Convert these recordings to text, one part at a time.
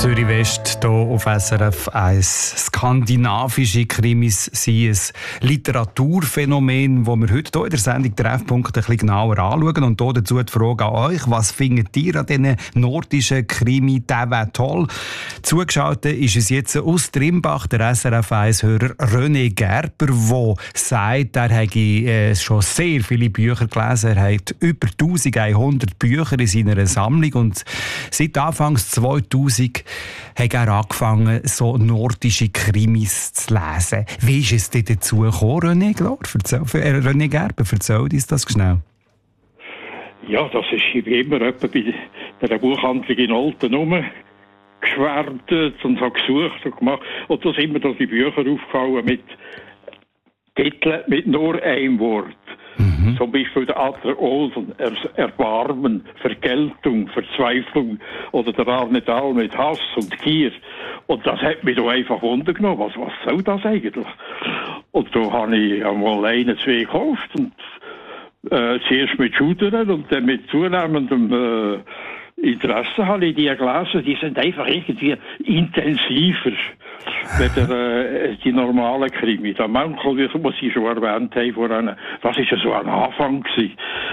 Zürich West hier auf SRF 1. Skandinavische Krimis sind ein Literaturphänomen, das wir heute hier in der Sendung Treffpunkt ein bisschen genauer anschauen. Und hier dazu die Frage an euch: Was findet ihr an diesen nordischen Krimi? Der wäre toll. Zugeschaltet ist es jetzt aus Trimbach, der SRF 1-Hörer René Gerber, der sagt, er habe schon sehr viele Bücher gelesen. Er hat über 1100 Bücher in seiner Sammlung und seit Anfangs 2000 hat er angefangen, so nordische Krimis zu lesen. Wie ist es denn dazu gekommen, René Gerber? Erzähl uns das schnell. Ja, das ist wie immer etwa bei der Buchhandlung in Olten rumgeschwärmt und habe gesucht und gemacht. Und da sind mir da die Bücher aufgefallen mit Titeln mit nur einem Wort. Zum Beispiel der Adler Olsen, Erbarmen, Vergeltung, Verzweiflung oder der Arne Dahl mit Hass und Gier. Und das hat mich da einfach wundergenommen. Was soll das eigentlich? Und da habe ich einmal 1, 2 gekauft und zuerst mit Schudern und dann mit zunehmendem Interesse habe ich die gelesen. Die sind einfach irgendwie intensiver als die normalen Krimi. Der Mankel, wie was ich schon erwähnt habe vorhin, das ist ja so ein Anfang gewesen.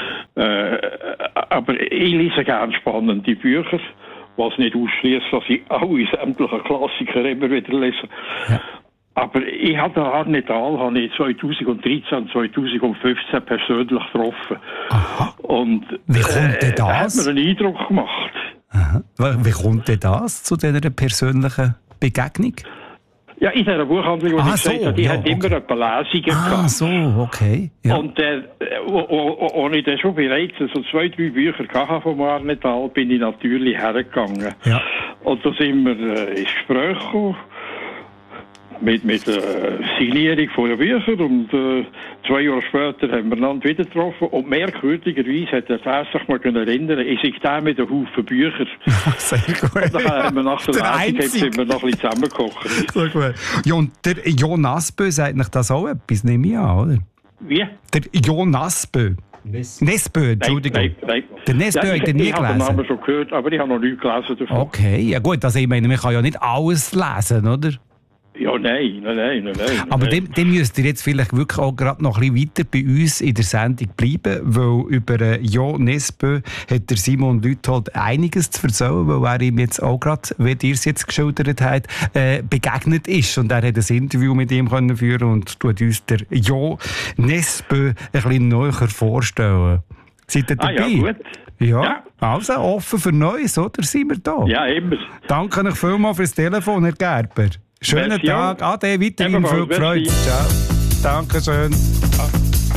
Aber ich lese gerne spannende Bücher, was nicht ausschließt, dass ich alle sämtlichen Klassiker immer wieder lese. Ja. Aber ich habe den Arne Dahl 2013, 2015 persönlich getroffen. Aha. Und wie kommt denn das? Hat mir einen Eindruck gemacht. Aha. Wie kommt denn das zu dieser persönlichen Begegnung? Ja, in dieser Buchhandlung, die ich gesagt habe, die hat immer ein paar Lesungen gehabt. So, okay. Ja. Und als ich dann schon bereits so 2, 3 Bücher hatte von Arne Dahl, bin ich natürlich hergegangen. Ja. Und da sind wir ins Gespräch gekommen. Mit der Signierung von den Büchern und 2 Jahre später haben wir einander wieder getroffen und merkwürdigerweise hat er sich mal erinnern, ich sei der mit einem Haufen Bücher. Sehr gut. Und dann haben wir nach der Lesung sind wir noch ein bisschen zusammengekocht. Sehr gut. Ja, und der Jo Nasbö sagt euch das auch etwas, nehme ich an, oder? Wie? Der Jo Nasbö. Nesbö, Entschuldigung. Nein. Der Nesbö hat er nie gelesen. Ich habe den Namen schon gehört, aber ich habe noch nichts gelesen davon. Okay, ja gut, also ich meine, man kann ja nicht alles lesen, oder? Ja, nein. Aber dem müsst ihr jetzt vielleicht wirklich auch gerade noch ein bisschen weiter bei uns in der Sendung bleiben, weil über Jo Nesbö hat der Simon Lüthold einiges zu erzählen, weil er ihm jetzt auch gerade, wie ihr es jetzt geschildert habt, begegnet ist. Und er hat ein Interview mit ihm können führen und tut uns der Jo Nesbö ein bisschen näher vorstellen. Seid ihr dabei? Ja, gut. Ja, also offen für Neues, oder? Sind wir da? Ja, immer. Danke euch vielmals fürs Telefon, Herr Gerber. Schönen Tag, Ade, weiterhin viel Freude. Ciao. Dankeschön.